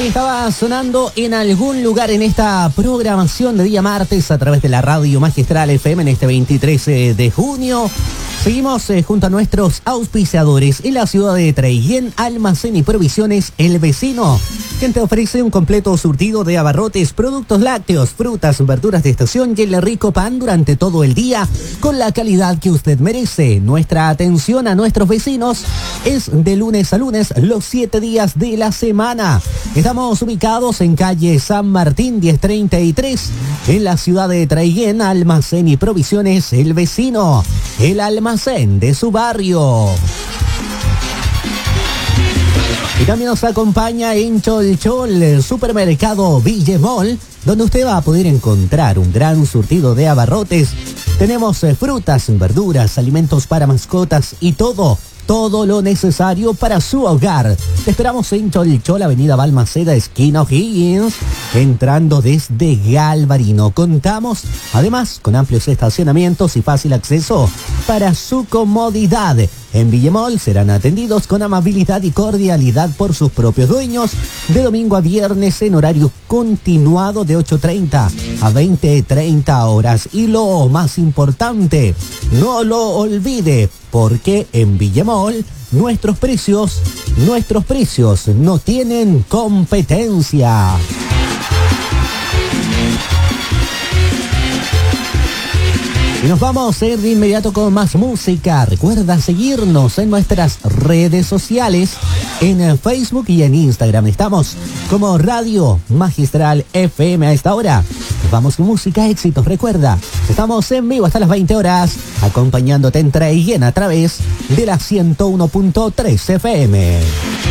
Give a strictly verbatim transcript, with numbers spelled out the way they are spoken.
Estaba sonando en algún lugar en esta programación de día martes a través de la Radio Magistral F M en este veintitrés de junio. Seguimos eh, junto a nuestros auspiciadores en la ciudad de Traiguén, Almacén y Provisiones El Vecino, quien te ofrece un completo surtido de abarrotes, productos lácteos, frutas, verduras de estación y el rico pan durante todo el día con la calidad que usted merece. Nuestra atención a nuestros vecinos es de lunes a lunes los siete días de la semana. Estamos ubicados en calle San Martín diez treinta y tres en la ciudad de Traiguén, Almacén y Provisiones El Vecino, el almacén de su barrio. Y también nos acompaña en Cholchol, el supermercado Villemol, donde usted va a poder encontrar un gran surtido de abarrotes. Tenemos eh, frutas, verduras, alimentos para mascotas y todo, todo lo necesario para su hogar. Te esperamos en Cholchol, avenida Balmaceda, esquina O'Higgins, entrando desde Galvarino. Contamos además con amplios estacionamientos y fácil acceso para su comodidad. En Villemol serán atendidos con amabilidad y cordialidad por sus propios dueños de domingo a viernes en horario continuado de ocho treinta a veinte treinta horas. Y lo más importante, no lo olvide, porque en Villemol nuestros precios, nuestros precios no tienen competencia. Y nos vamos a ir de inmediato con más música. Recuerda seguirnos en nuestras redes sociales, en Facebook y en Instagram. Estamos como Radio Magistral F M a esta hora. Nos vamos con música, éxitos. Recuerda, estamos en vivo hasta las veinte horas, acompañándote en Traiguén a través de la ciento uno punto tres F M.